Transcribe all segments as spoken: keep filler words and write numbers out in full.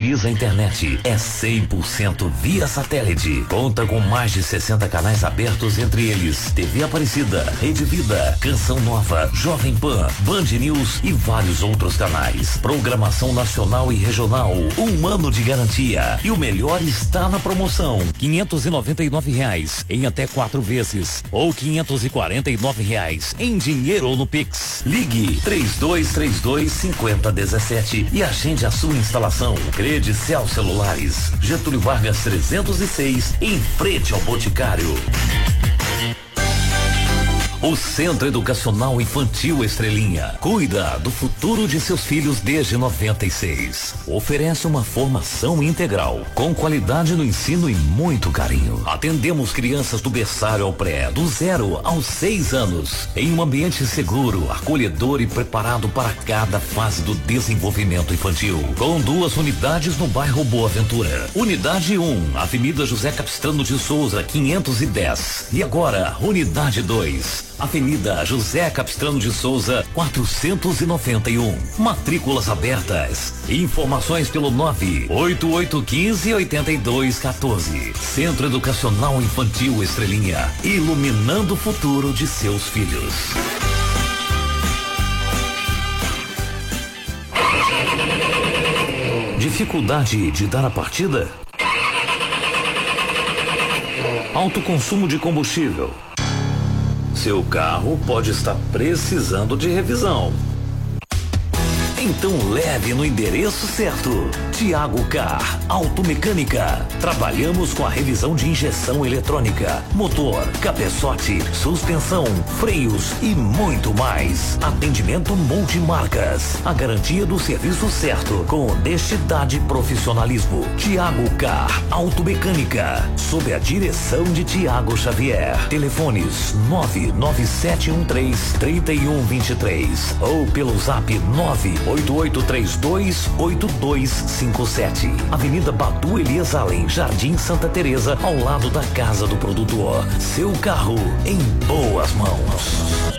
utiliza a internet. É cem por cento via satélite. Conta com mais de sessenta canais abertos, entre eles T V Aparecida, Rede Vida, Canção Nova, Jovem Pan, Band News e vários outros canais. Programação nacional e regional. Um ano de garantia. E o melhor está na promoção. quinhentos e noventa e nove reais em até quatro vezes. Ou quinhentos e quarenta e nove reais em dinheiro ou no Pix. Ligue três dois três dois, cinco zero um sete e agende a sua instalação. Credicel Celulares, Getúlio Vargas trezentos e seis, em frente ao Boticário. O Centro Educacional Infantil Estrelinha cuida do futuro de seus filhos desde noventa e seis. Oferece uma formação integral, com qualidade no ensino e muito carinho. Atendemos crianças do berçário ao pré, do zero aos seis anos, em um ambiente seguro, acolhedor e preparado para cada fase do desenvolvimento infantil. Com duas unidades no bairro Boa Ventura. Unidade um, Avenida José Capistrano de Souza, quinhentos e dez. E agora, Unidade dois. Avenida José Capistrano de Souza, quatrocentos e noventa e um. Matrículas abertas. Informações pelo nove oito oito um cinco, oito dois um quatro. Centro Educacional Infantil Estrelinha, iluminando o futuro de seus filhos. Dificuldade de dar a partida? Alto consumo de combustível. Seu carro pode estar precisando de revisão. Então leve no endereço certo. Tiago Car Automecânica. Trabalhamos com a revisão de injeção eletrônica, motor, cabeçote, suspensão, freios e muito mais. Atendimento multimarcas. A garantia do serviço certo, com honestidade e profissionalismo. Tiago Car Automecânica. Sob a direção de Tiago Xavier. Telefones nove nove sete um três, três um dois três ou pelo zap nove oito oito três dois, oito dois cinco sete. Avenida Badu Elias Allen, Jardim Santa Teresa, ao lado da Casa do Produtor. Seu carro em boas mãos.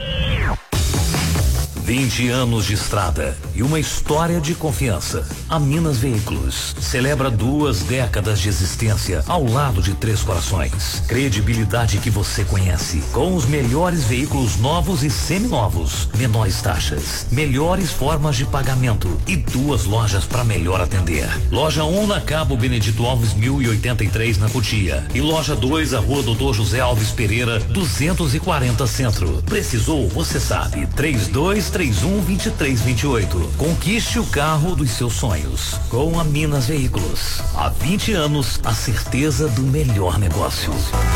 vinte anos de estrada e uma história de confiança. A Minas Veículos celebra duas décadas de existência ao lado de Três Corações. Credibilidade que você conhece, com os melhores veículos novos e seminovos, menores taxas, melhores formas de pagamento e duas lojas para melhor atender. Loja um na Cabo Benedito Alves mil e oitenta e três na Cotia e loja dois, a Rua Doutor José Alves Pereira duzentos e quarenta Centro. Precisou? Você sabe. três dois três um, dois três dois oito. Conquiste o carro dos seus sonhos com a Minas Veículos. Há vinte anos, a certeza do melhor negócio.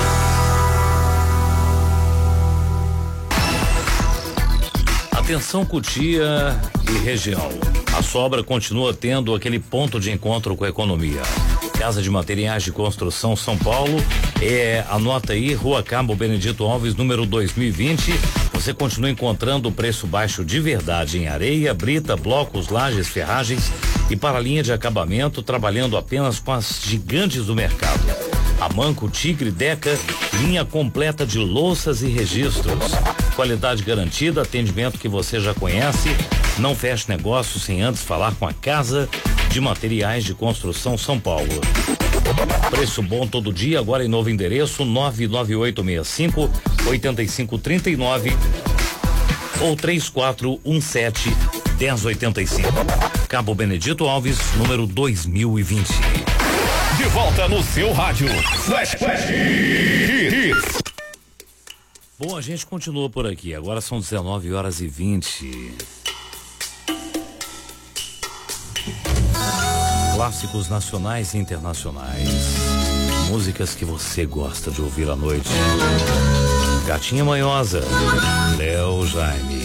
Atenção Cotia e região. A Sobra continua tendo aquele ponto de encontro com a economia. Casa de Materiais de Construção São Paulo, é, anota aí, Rua Cabo Benedito Alves, número dois mil e vinte. Você continua encontrando o preço baixo de verdade em areia, brita, blocos, lajes, ferragens e para a linha de acabamento, trabalhando apenas com as gigantes do mercado. Amanco, Tigre, Deca, linha completa de louças e registros. Qualidade garantida, atendimento que você já conhece. Não feche negócio sem antes falar com a Casa de Materiais de Construção São Paulo. Preço bom todo dia, agora em novo endereço, nove nove oito seis cinco, oito cinco três nove ou três quatro um sete, um zero oito cinco. Cabo Benedito Alves, número dois mil e vinte. De volta no seu rádio. Flash, Flash Hits. Bom, a gente continua por aqui. Agora são dezenove horas e vinte. Clássicos nacionais e internacionais. Músicas que você gosta de ouvir à noite. Gatinha Manhosa, Léo Jaime.